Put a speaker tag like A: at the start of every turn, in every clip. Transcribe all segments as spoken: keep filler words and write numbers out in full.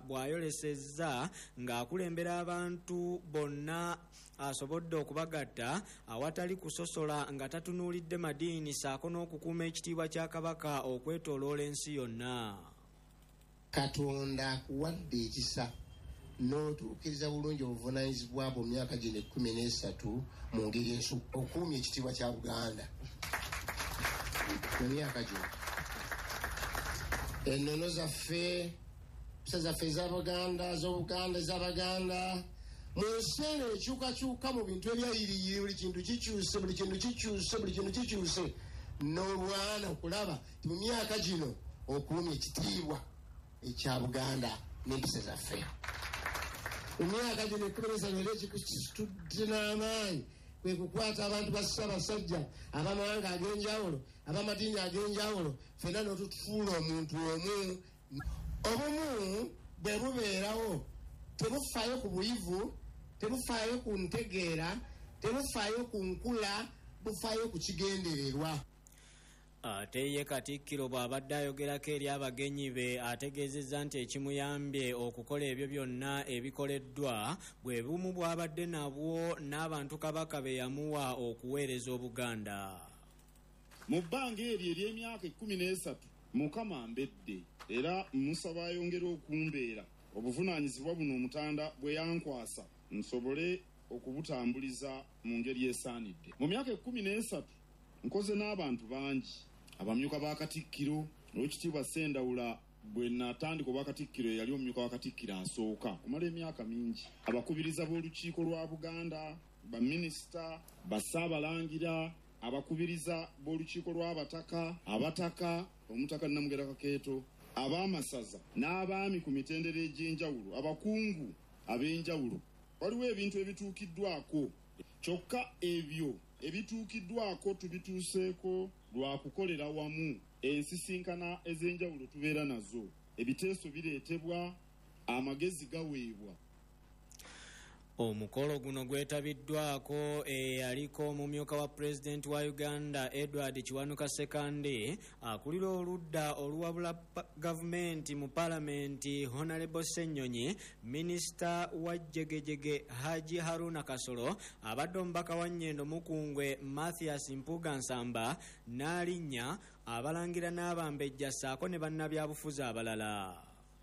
A: bw'ayolesezza ng'akulembera abantu bonna asobodde okubagatta awatali kusosola nga tatunuulidde madiini saako n'okukuuma ekitiibwa kya Kabaka okwetooloola ensi yonna.
B: Katonda akuwadde ekisa n'otuukiriza bulungi obuvunaanyizibwa bwo mu myaka gino ekkumi n'esatu mu ngeri ensu okuumya ekitiibwa kya Buganda mu myaka gino. Ennono zaffe mpisa zaffe ez'Abaganda z'Obuganda ez'Abaganda mu nsi eno ekyukakyuka mu bintu ebyayiriyiri buli kintu kikyuse buli kintu kikyuse buli kintu kikyuse n'olwana okulaba ti mu myaka gino okuumya ekitiibwa ekya Buganda n'empisa zaffe. Mu myaka gino ekkumi n'esatu era ekitudde n'amaanyi kwe kukwata abantu ba Ssaabasajja ab'amawanga ag'enjawulo ab'amadiini ag'enjawulo ffenna n'otutufuula omuntu omu. Obumu bwe bubeerawo tebufaayo ku buyivu, tebufaayo ku ntegeera, tebufaayo ku nkula, bufaayo ku kigendererwa.
A: Ate ye Katikkiro bw'abadde ayogerako eri abagenyi be ategeezezza nti ekimuyambye okukola ebyo byonna ebikoleddwa bwe bumu bw'abadde nabwo n'abantu Kabaka be yamuwa okuweereza Obuganda.
C: Mu bbanga eryo ery'emyaka ekkumi n'esatu Mukama mbedde era musaba ayongere okumbeera obuvunaanyizibwa buno omutanda bwe yankwasa nsobole okubutambuliza mu ngeri esaanidde. Mu myaka ekkumi n'esatu nkoze n'abantu bangi. Abamyuka ba Katikkiro n'Oweekitiibwa Sendawula bwe natandika obwa Katikkiro yali omumyuka wa Katikkiro asooka kumala emyaka mingi. Abakubiriza b'olukiiko lwa Buganda, baminisita, bassaabalangira, abakubiriza b'olukiiko lw'abataka, abataka, omutaka Namugera Kakeeto, ab'amasaza n'abaami ku mitendera egy'enjawulo, abakungu ab'enjawulo. Waliwo ebintu ebituukiddwako, kyokka ebyo ebituukiddwako tubituuseeko lwa kukolera wamu. Ensisinkana ez'enjawulo tubeera nazo, ebiteeso bireetebwa, amagezi gaweebwa.
A: Omukolo guno gwetabiddwako eyaliko omumyuka wa Pulezidenti wa Uganda Edward Kiwanuka Sekande, akulira oludda oluwabula gavumenti mu Paalamenti Honorable Ssennyonyi, Minisita wa Jjegejjege Haji Haruna Kasolo, abadde omubaka wa Nnyendo Mukungwe Mathias Mpuga Nsamba, n'alinnya abalangira n'abambejja ssaako ne bannabyabufuzi abalala.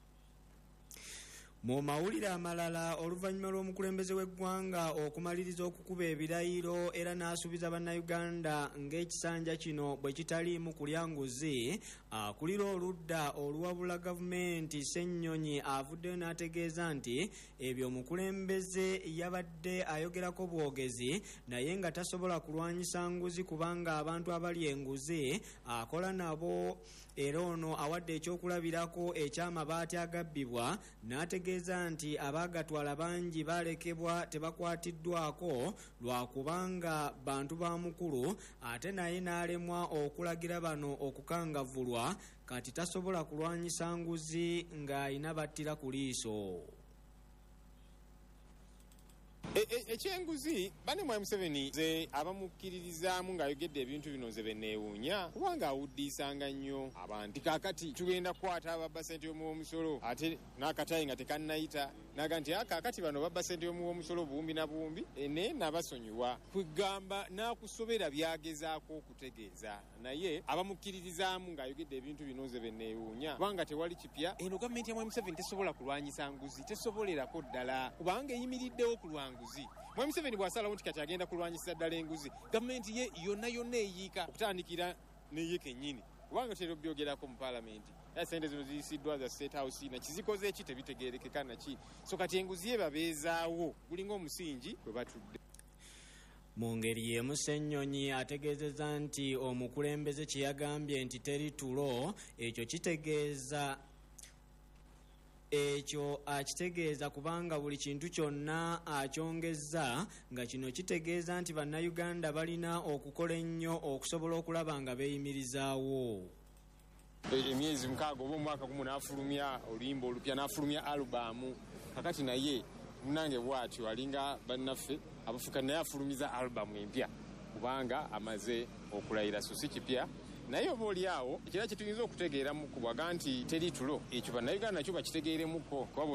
A: Mu mawulire amalala oluvannyuma lw'omukulembeze w'eggwanga okumaliriza okukuba ebirayiro era n'asuubiza bannayuganda ng'ekisanja kino bwe kitaliimu kulya nguzi, akulira oludda oluwabula gavumenti Ssennyonyi avuddeyo n'ategeeza nti ebyo omukulembeze yabadde ayogerako bwogezi naye nga tasobola kulwanyisa nguzi kubanga abantu abali enguzi akola nabo, era ono awadde ekyokulabirako eky'amabaati agabbibwa n'ategeeza nti abagatwala bangi balekebwa tebakwatiddwako lwakubanga bantu ba mukulu, ate naye n'alemwa okulagira bano okukangavvulwa kati tasobola kulwanyisa nguzi ng'ayina battira ku liiso.
D: Ekyenguzi bane mwa Museveni ze abamukkiririzaamu ng'ayogedde ebintu bino ze beneewuunya kubanga awuddiisanga nnyo abantu. Kaakati tugenda kukwata ababba ssente y'omuwomusolo ate n'akatayi nga tekannayita naga nti akaakati bano babba ssente y'omuwomusolo buwumbi na buwumbi ene nabasonyiwa. Kwegamba n'akusobera byagezaako okutegeeza naye abamukkiririzaamu ng'ayogedde ebintu bino ze beneewuunya kubanga tewali kipya. Eno gavumenti ya Mwai Museveni tesobola kulwanyisa nguzi, tesobolerako ddala kubanga eyimiriddewo kulwa nguzi. Mwai Museveni bw'asalawo nti kati agenda kulwanyisa ddala enguzi, gavumenti ye yonna yonna eyiika okutandikira neye kennyini kubanga tero byogerako mu Paalamenti. Era ssente zino ziyisiddwa za State House na kizikoze ki tebitegeerekeka naki. So kati enguzi ye babeezaawo gulinga omusingi bwe batudde.
A: Mu ngeri y'emu Ssennyonyi ategeezezza nti omukulembeze kye yagambye nti teri tulo, ekyo kitegeeza ekyo akitegeeza kubanga buli kintu kyonna akyongezza, nga kino kitegeeza nti bannayuganda balina okukola ennyo okusobola okulaba nga beeyimirizaawo.
D: Emyezi mukaaga oba omwaka gumu n'afulumya oluyimba olupya, n'afulumya alubamu. Kakati naye munange bw'atyo alinga bannaffe abafuka naye afulumiza alubamu empya kubanga amaze okulayira so si kipya. Naye oba oli awo ekira kye tuyinza okutegeeramu kubwaga nti teri tulo, ekyo bannayuganda nakyo bakitegeeremuko.